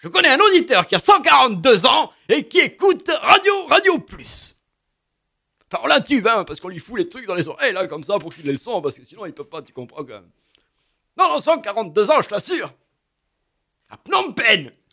Je connais un auditeur qui a 142 ans et qui écoute Radio Plus. Enfin, on l'intube, hein, parce qu'on lui fout les trucs dans les oreilles, là, comme ça, pour qu'il ait le son, parce que sinon, il peut pas, tu comprends, quand même. Non, 142 ans, je t'assure. À Phnom Penh.